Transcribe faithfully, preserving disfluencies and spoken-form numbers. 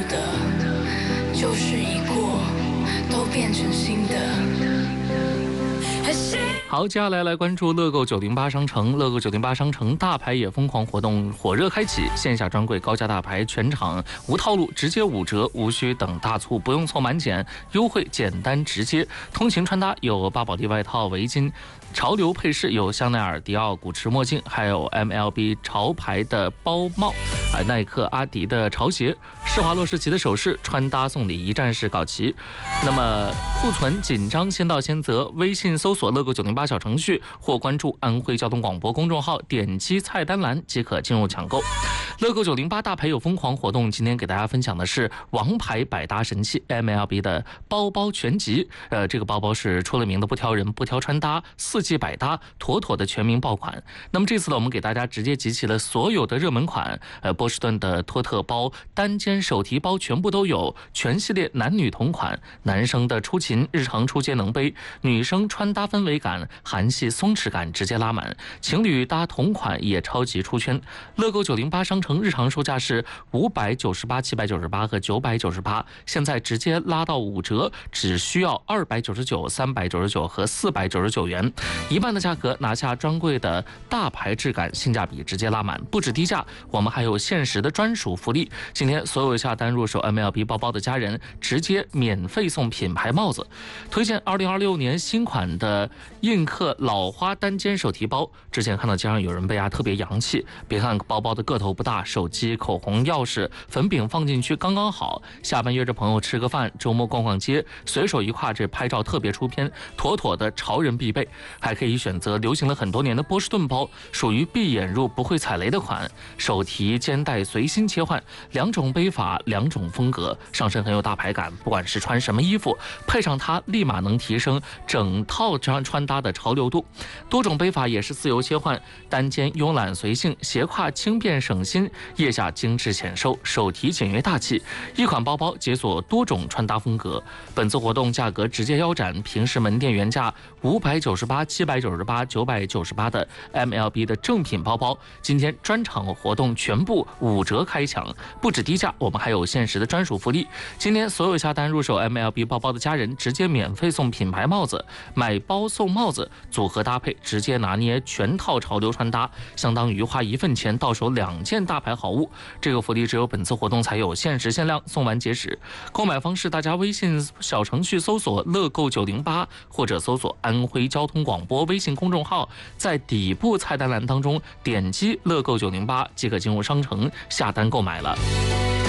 的，旧事已过，都变成新的。 好，接下来来关注乐购九零八商城。乐购九零八商城大牌也疯狂活动火热开启，线下专柜高价大牌全场无套路，直接五折，无需等大促，不用凑满减，优惠简单直接。通勤穿搭有巴宝莉外套、围巾。潮流配饰有香奈儿、迪奥、古驰墨镜，还有 M L B 潮牌的包帽，啊，耐克、阿迪的潮鞋，施华洛世奇的首饰，穿搭送礼一站式搞齐。那么库存紧张，先到先得，微信搜索乐购九零八小程序或关注安徽交通广播公众号，点击菜单栏即可进入抢购。乐购九零八大牌有疯狂活动，今天给大家分享的是王牌百搭神器 M L B 的包包全集。呃，这个包包是出了名的不挑人、不挑穿搭，四季百搭，妥妥的全民爆款。那么这次呢，我们给大家直接集齐了所有的热门款，呃，波士顿的托特包、单肩手提包全部都有，全系列男女同款，男生的出勤、日常出街能背，女生穿搭氛围感、韩系松弛感直接拉满，情侣搭同款也超级出圈。乐购九零八商城日常售价是五百九十八、七百九十八和九百九十八，现在直接拉到五折，只需要二百九十九、三百九十九和四百九十九元。一半的价格拿下专柜的大牌质感，性价比直接拉满。不止低价，我们还有限时的专属福利。今天所有下单入手 M L B 包包的家人，直接免费送品牌帽子。推荐二零二六年新款的印刻老花单肩手提包。之前看到街上有人背啊，特别洋气。别看包包的个头不大，手机、口红、钥匙、粉饼放进去刚刚好。下班约着朋友吃个饭，周末逛逛街，随手一挎，这拍照特别出片，妥妥的潮人必备。还可以选择流行了很多年的波士顿包，属于闭眼入不会踩雷的款，手提肩带随心切换，两种背法，两种风格，上身很有大牌感。不管是穿什么衣服，配上它立马能提升整套穿穿搭的潮流度。多种背法也是自由切换，单肩慵懒随性，斜挎轻便省心，腋下精致显瘦，手提简约大气。一款包包解锁多种穿搭风格。本次活动价格直接腰斩，平时门店原价五百九十八、七百九十八、九百九十八的 M L B 的正品包包，今天专场活动全部五折开抢。不止低价，我们还有限时的专属福利。今天所有下单入手 M L B 包包的家人，直接免费送品牌帽子，买包送帽子，组合搭配直接拿捏全套潮流穿搭，相当于花一份钱到手两件大牌好物。这个福利只有本次活动才有，限时限量，送完截止。购买方式，大家微信小程序搜索乐购九零八，或者搜索安徽交通广播微信公众号，在底部菜单栏当中点击乐购九零八即可进入商城下单购买了。